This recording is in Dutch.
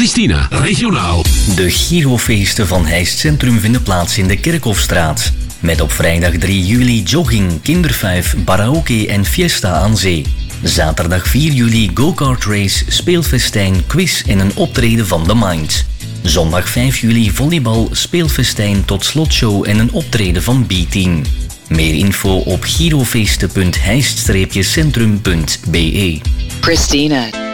Christina, regionaal. De Girofeesten van Heist Centrum vinden plaats in de Kerkhofstraat. Met op vrijdag 3 juli jogging, kindervijf, karaoke en fiesta aan zee. Zaterdag 4 juli go-kart race, speelfestijn, quiz en een optreden van The Mind. Zondag 5 juli volleybal, speelfestijn tot slotshow en een optreden van B-Team. Meer info op girofeesten.heist-centrum.be. Christina.